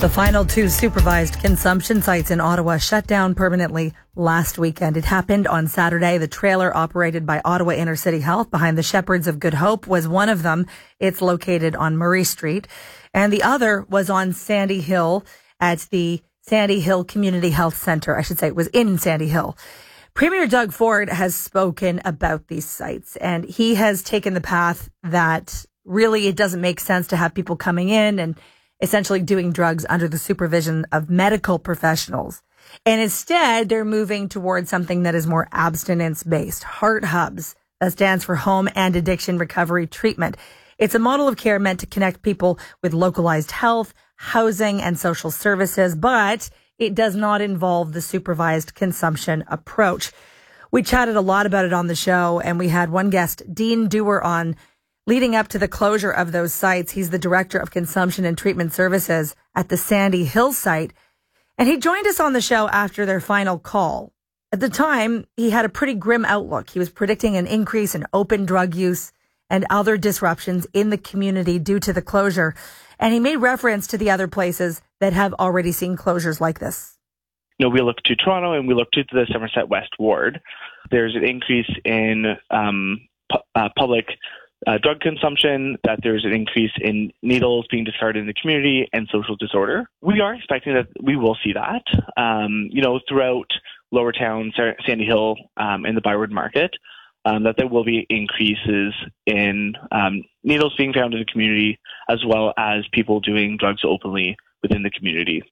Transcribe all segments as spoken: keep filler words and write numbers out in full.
The final two supervised consumption sites in Ottawa shut down permanently last weekend. It happened on Saturday. The trailer operated by Ottawa Intercity Health behind the Shepherds of Good Hope was one of them. It's located on Murray Street. And the other was on Sandy Hill at the Sandy Hill Community Health Centre. I should say it was in Sandy Hill. Premier Doug Ford has spoken about these sites, and he has taken the path that really it doesn't make sense to have people coming in and essentially doing drugs under the supervision of medical professionals. And instead, they're moving towards something that is more abstinence-based. Heart Hubs, that stands for Home and Addiction Recovery Treatment. It's a model of care meant to connect people with localized health, housing, and social services, but it does not involve the supervised consumption approach. We chatted a lot about it on the show, and we had one guest, Dean Dewar, on leading up to the closure of those sites. He's the Director of Consumption and Treatment Services at the Sandy Hill site. And he joined us on the show after their final call. At the time, he had a pretty grim outlook. He was predicting an increase in open drug use and other disruptions in the community due to the closure. And he made reference to the other places that have already seen closures like this. You know, we look to Toronto and we look to the Somerset West ward. There's an increase in um, pu- uh, public Uh, drug consumption, that there's an increase in needles being discarded in the community, and social disorder. We are expecting that we will see that, um, you know, throughout Lower Town, Sandy Hill, um, and the Byward Market, um, that there will be increases in um, needles being found in the community, as well as people doing drugs openly within the community.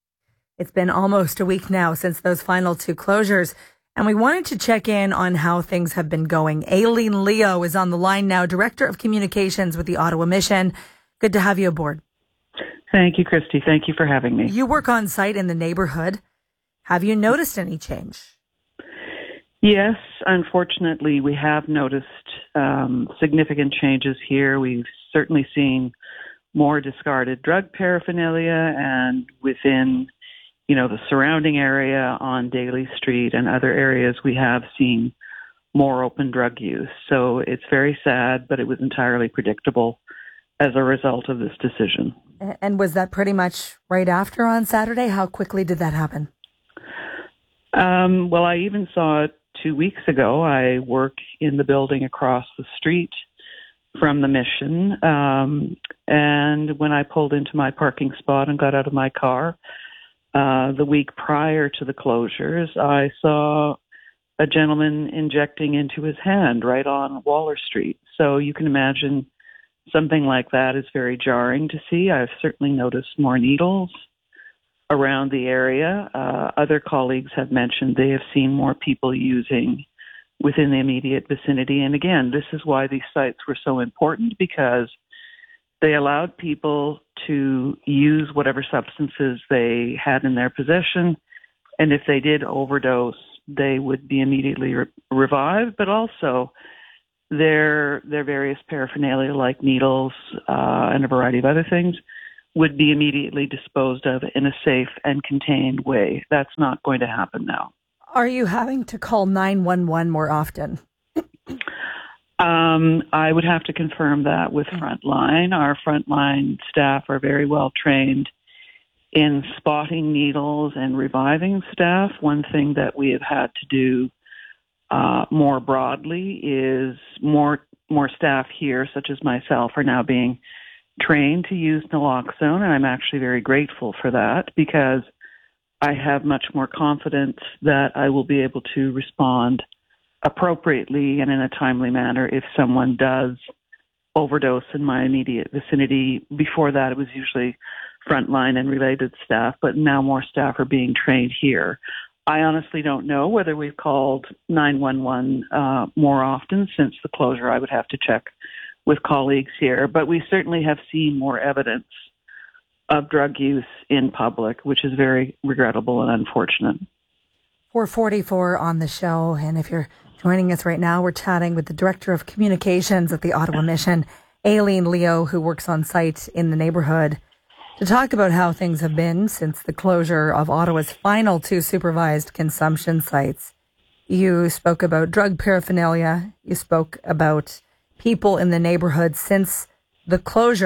It's been almost a week now since those final two closures, and we wanted to check in on how things have been going. Aileen Leo is on the line now, Director of Communications with the Ottawa Mission. Good to have you aboard. Thank you, Christy. Thank you for having me. You work on site in the neighborhood. Have you noticed any change? Yes, unfortunately, we have noticed um, significant changes here. We've certainly seen more discarded drug paraphernalia, and within you know, the surrounding area on Daly Street and other areas, we have seen more open drug use. So it's very sad, but it was entirely predictable as a result of this decision. And was that pretty much right after on Saturday? How quickly did that happen? Um, well, I even saw it two weeks ago. I work in the building across the street from the Mission. Um, and when I pulled into my parking spot and got out of my car, Uh, the week prior to the closures, I saw a gentleman injecting into his hand right on Waller Street. So you can imagine something like that is very jarring to see. I've certainly noticed more needles around the area. Uh, other colleagues have mentioned they have seen more people using within the immediate vicinity. And again, this is why these sites were so important, because they allowed people to use whatever substances they had in their possession. And if they did overdose, they would be immediately re- revived, but also their their various paraphernalia like needles uh, and a variety of other things would be immediately disposed of in a safe and contained way. That's not going to happen now. Are you having to call nine one one more often? Um, I would have to confirm that with Frontline. Our Frontline staff are very well trained in spotting needles and reviving staff. One thing that we have had to do uh, more broadly is more more staff here, such as myself, are now being trained to use naloxone, and I'm actually very grateful for that, because I have much more confidence that I will be able to respond appropriately and in a timely manner if someone does overdose in my immediate vicinity. Before that, it was usually Frontline and related staff, but now more staff are being trained here. I honestly don't know whether we've called nine one one uh, more often since the closure. I would have to check with colleagues here, but we certainly have seen more evidence of drug use in public, which is very regrettable and unfortunate. four forty-four on the show, and if you're joining us right now, we're chatting with the Director of Communications at the Ottawa Mission, Aileen Leo, who works on site in the neighborhood, to talk about how things have been since the closure of Ottawa's final two supervised consumption sites. You spoke about drug paraphernalia. You spoke about people in the neighborhood since the closure.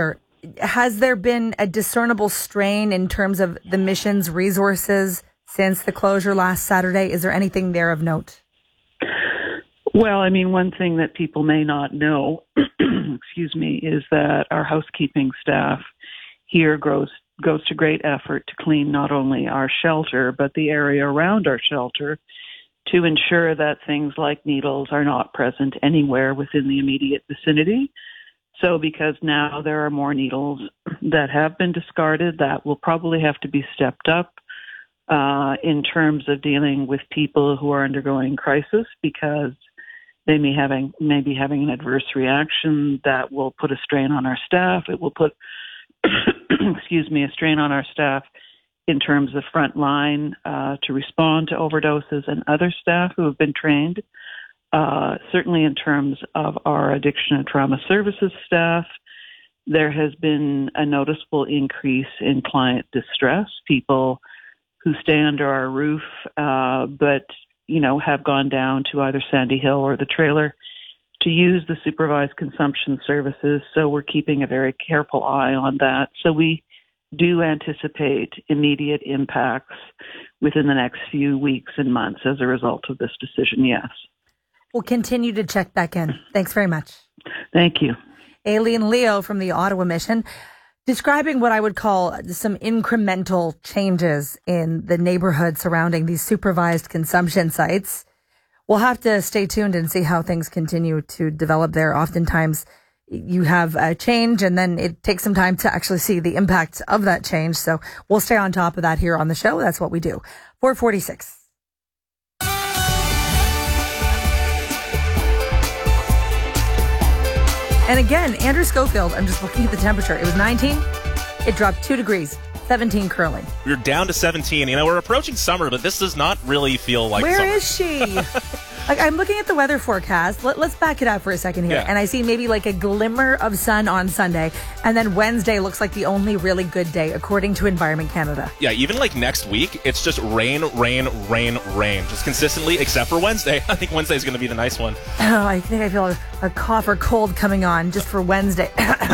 has there been a discernible strain in terms of the mission's resources since the closure last Saturday? Is there anything there of note? Well, I mean, one thing that people may not know, excuse me, is that our housekeeping staff here goes, goes to great effort to clean not only our shelter, but the area around our shelter to ensure that things like needles are not present anywhere within the immediate vicinity. So because now there are more needles that have been discarded, that will probably have to be stepped up uh, in terms of dealing with people who are undergoing crisis, because they may having may be having an adverse reaction that will put a strain on our staff. It will put, excuse me, a strain on our staff in terms of front line uh, to respond to overdoses, and other staff who have been trained. Uh, certainly in terms of our addiction and trauma services staff, there has been a noticeable increase in client distress, people who stay under our roof, uh, but you know, have gone down to either Sandy Hill or the trailer to use the supervised consumption services. So we're keeping a very careful eye on that. So we do anticipate immediate impacts within the next few weeks and months as a result of this decision, yes. We'll continue to check back in. Thanks very much. Thank you. Aileen Leo from the Ottawa Mission, describing what I would call some incremental changes in the neighborhood surrounding these supervised consumption sites. We'll have to stay tuned and see how things continue to develop there. Oftentimes you have a change and then it takes some time to actually see the impact of that change. So we'll stay on top of that here on the show. That's what we do. four forty-six. And again, Andrew Schofield, I'm just looking at the temperature. It was nineteen. It dropped two degrees, seventeen currently. We're down to seventeen. You know, we're approaching summer, but this does not really feel like Where summer. Where is she? Like, I'm looking at the weather forecast. Let, let's back it up for a second here. Yeah. And I see maybe like a glimmer of sun on Sunday. And then Wednesday looks like the only really good day, according to Environment Canada. Yeah, even like next week, it's just rain, rain, rain, rain. Just consistently, except for Wednesday. I think Wednesday is going to be the nice one. Oh, I think I feel a, a cough or cold coming on just for Wednesday.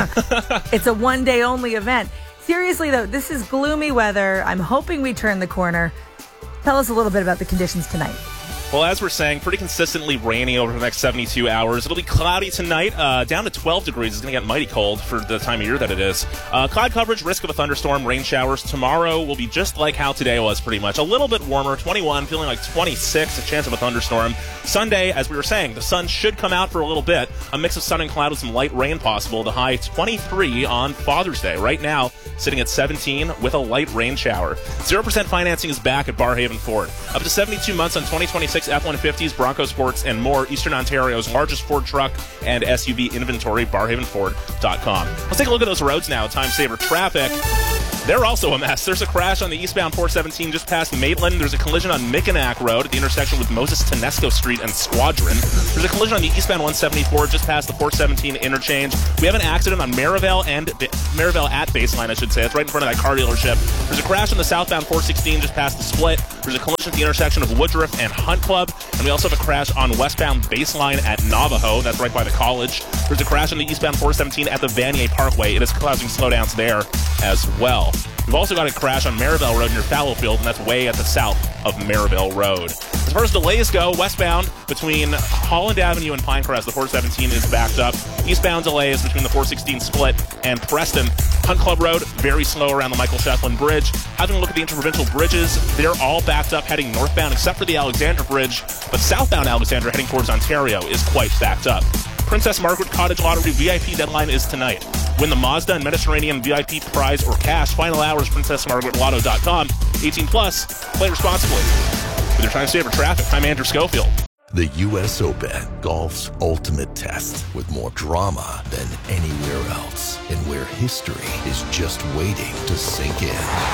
It's a one-day only event. Seriously, though, this is gloomy weather. I'm hoping we turn the corner. Tell us a little bit about the conditions tonight. Well, as we're saying, pretty consistently rainy over the next seventy-two hours. It'll be cloudy tonight, uh, down to twelve degrees. It's going to get mighty cold for the time of year that it is. Uh, cloud coverage, risk of a thunderstorm, rain showers. Tomorrow will be just like how today was, pretty much. A little bit warmer, twenty-one, feeling like twenty-six, a chance of a thunderstorm. Sunday, as we were saying, the sun should come out for a little bit. A mix of sun and cloud with some light rain possible. The high twenty-three on Father's Day. Right now, sitting at seventeen with a light rain shower. zero percent financing is back at Barrhaven Ford. Up to seventy-two months on twenty twenty-six F one fifties, Bronco Sports, and more. Eastern Ontario's largest Ford truck and S U V inventory, barrhaven ford dot com. Let's take a look at those roads now. Time saver traffic. They're also a mess. There's a crash on the eastbound four seventeen just past Maitland. There's a collision on Mickinac Road at the intersection with Moses Tenesco Street and Squadron. There's a collision on the eastbound one seventy-four just past the four seventeen interchange. We have an accident on Maryvale and Maryvale at Baseline, I should say. It's right in front of that car dealership. There's a crash on the southbound four sixteen just past the split. There's a collision at the intersection of Woodruff and Hunt Club. And we also have a crash on westbound Baseline at Navajo. That's right by the college. There's a crash on the eastbound four seventeen at the Vanier Parkway. It is causing slowdowns there as well. We've also got a crash on Maryvale Road near Fallowfield, and that's way at the south of Maryvale Road. As far as delays go, westbound between Holland Avenue and Pinecrest, the four seventeen is backed up. Eastbound delays between the four sixteen split and Preston. Hunt Club Road, very slow around the Michael Shefflin Bridge. Having a look at the interprovincial bridges, they're all backed up heading northbound except for the Alexander Bridge, but southbound Alexander heading towards Ontario is quite backed up. Princess Margaret Cottage Lottery V I P deadline is tonight. Win the Mazda and Mediterranean V I P prize or cash. Final hours, princess margaret lotto dot com. eighteen plus. Play responsibly. With your time saver traffic, I'm Andrew Schofield. The U S Open, golf's ultimate test, with more drama than anywhere else, and where history is just waiting to sink in.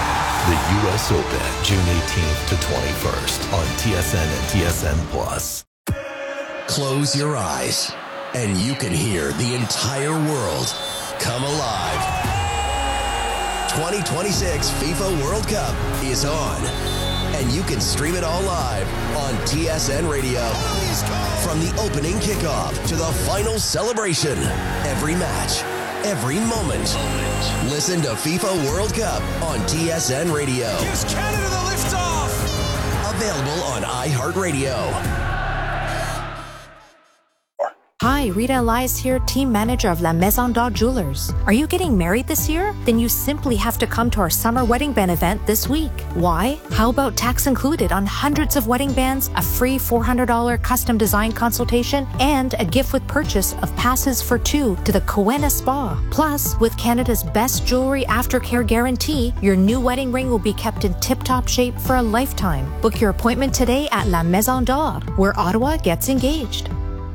The U S Open, June eighteenth to twenty-first on T S N and T S N Plus. Close your eyes, and you can hear the entire world come alive. twenty twenty-six FIFA World Cup is on, and you can stream it all live on T S N Radio. From the opening kickoff to the final celebration, every match, every moment. Listen to FIFA World Cup on T S N Radio. Gives Canada the liftoff. Available on iHeartRadio. Hi, Rita Elias here, team manager of La Maison d'Or Jewelers. Are you getting married this year? Then you simply have to come to our summer wedding band event this week. Why? How about tax included on hundreds of wedding bands, a free four hundred dollars custom design consultation, and a gift with purchase of passes for two to the Coena Spa. Plus, with Canada's best jewelry aftercare guarantee, your new wedding ring will be kept in tip-top shape for a lifetime. Book your appointment today at La Maison d'Or, where Ottawa gets engaged.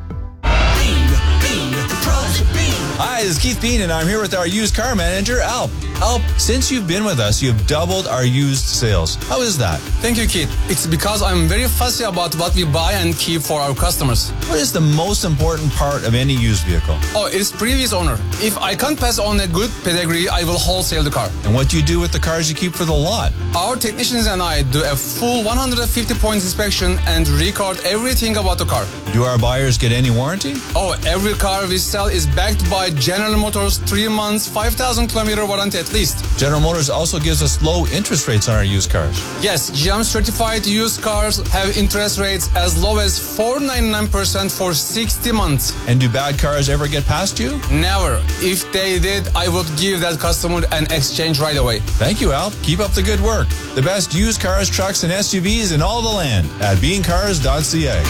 Hi, this is Keith Bean, and I'm here with our used car manager, Alp. Alp, since you've been with us, you've doubled our used sales. How is that? Thank you, Keith. It's because I'm very fussy about what we buy and keep for our customers. What is the most important part of any used vehicle? Oh, it's previous owner. If I can't pass on a good pedigree, I will wholesale the car. And what do you do with the cars you keep for the lot? Our technicians and I do a full one hundred fifty points inspection and record everything about the car. Do our buyers get any warranty? Oh, every car we sell is backed by General Motors three months, five thousand kilometer warranty at least. General Motors also gives us low interest rates on our used cars. Yes, G M certified used cars have interest rates as low as four point nine nine percent for sixty months. And do bad cars ever get past you? Never. If they did, I would give that customer an exchange right away. Thank you, Al. Keep up the good work. The best used cars, trucks, and S U Vs in all the land at bean cars dot c a.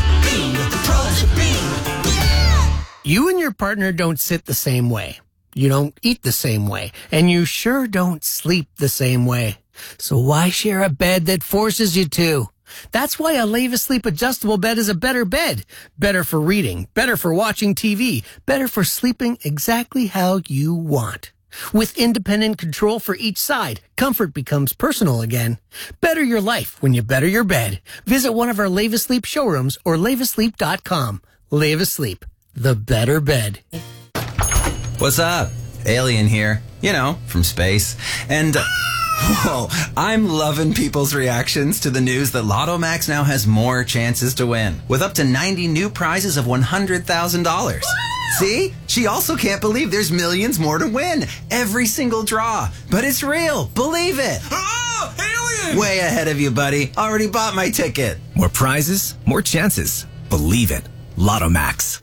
You and your partner don't sit the same way. You don't eat the same way. And you sure don't sleep the same way. So why share a bed that forces you to? That's why a Leva Sleep adjustable bed is a better bed. Better for reading, better for watching T V, better for sleeping exactly how you want. With independent control for each side, comfort becomes personal again. Better your life when you better your bed. Visit one of our Leva Sleep showrooms or leva sleep dot com. Leva Sleep, the better bed. What's up? Alien here. You know, from space. And, uh, whoa, I'm loving people's reactions to the news that Lotto Max now has more chances to win, with up to ninety new prizes of one hundred thousand dollars. See? She also can't believe there's millions more to win. Every single draw. But it's real. Believe it. Oh, alien! Way ahead of you, buddy. Already bought my ticket. More prizes, more chances. Believe it. Lotto Max.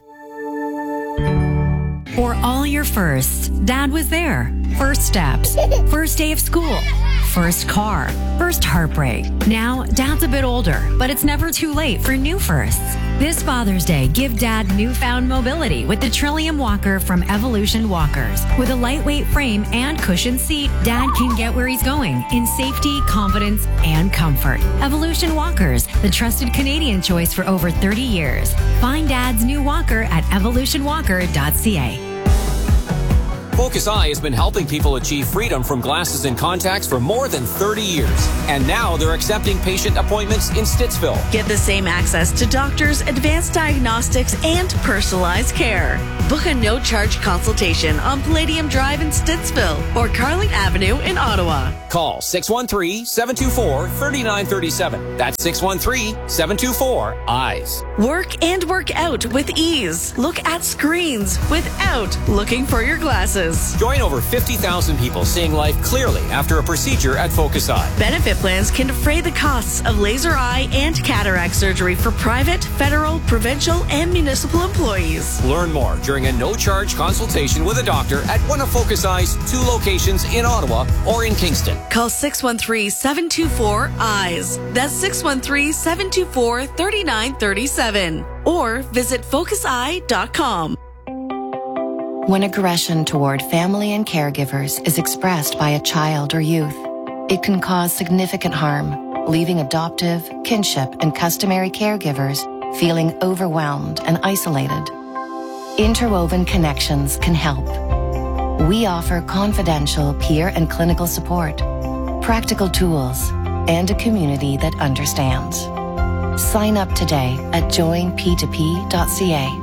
For all your firsts, Dad was there. First steps, first day of school, first car, first heartbreak. Now, Dad's a bit older, but it's never too late for new firsts. This Father's Day, give Dad newfound mobility with the Trillium Walker from Evolution Walkers. With a lightweight frame and cushioned seat, Dad can get where he's going in safety, confidence, and comfort. Evolution Walkers, the trusted Canadian choice for over thirty years. Find Dad's new walker at evolution walker dot c a. Focus Eye has been helping people achieve freedom from glasses and contacts for more than thirty years. And now they're accepting patient appointments in Stittsville. Get the same access to doctors, advanced diagnostics, and personalized care. Book a no-charge consultation on Palladium Drive in Stittsville or Carling Avenue in Ottawa. Call six one three, seven two four, three nine three seven. That's six one three, seven two four, eyes. Work and work out with ease. Look at screens without looking for your glasses. Join over fifty thousand people seeing life clearly after a procedure at Focus Eye. Benefit plans can defray the costs of laser eye and cataract surgery for private, federal, provincial, and municipal employees. Learn more during a no-charge consultation with a doctor at one of Focus Eye's two locations in Ottawa or in Kingston. Call six one three, seven two four, eyes. That's six one three, seven two four, three nine three seven. Or visit focus eye dot com. When aggression toward family and caregivers is expressed by a child or youth, it can cause significant harm, leaving adoptive, kinship, and customary caregivers feeling overwhelmed and isolated. Interwoven Connections can help. We offer confidential peer and clinical support, practical tools, and a community that understands. Sign up today at join p two p dot c a.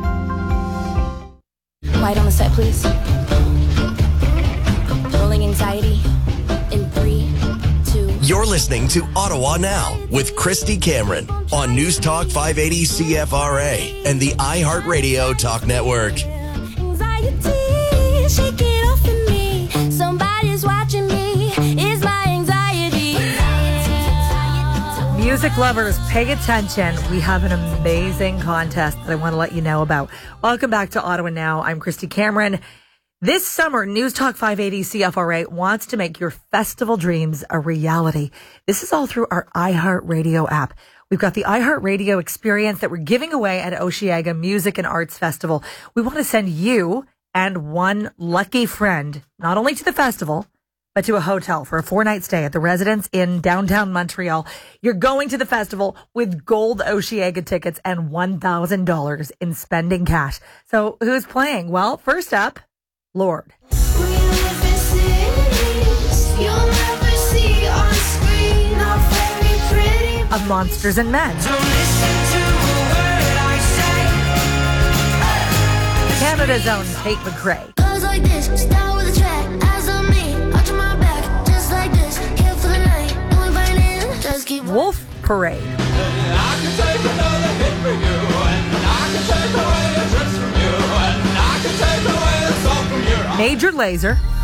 Light on the set, please. Rolling anxiety in three, two. You're listening to Ottawa Now with Christy Cameron on News Talk five eighty C F R A and the iHeartRadio Talk Network. Anxiety can't shake it off of me. Somebody's watching me. It's my anxiety. Music lovers, pay attention. We have an amazing contest that I want to let you know about. Welcome back to Ottawa Now. I'm Christy Cameron. This summer, News Talk five eighty C F R A wants to make your festival dreams a reality. This is all through our iHeartRadio app. We've got the iHeartRadio experience that we're giving away at Osheaga Music and Arts Festival. We want to send you and one lucky friend, not only to the festival, but to a hotel for a four-night stay at the Residence in downtown Montreal. You're going to the festival with gold Osheaga tickets and one thousand dollars in spending cash. So who's playing? Well, first up, Lorde. Of Monsters and Men. Canada's own Tate McRae. Goes like this, start with a track, eyes on me, watch my back, just like this, here for the night, going right in, just keep Wolf Parade. I can take another hit for you, and I can take away a dress from you, and I can take away a song from your Major Lazer.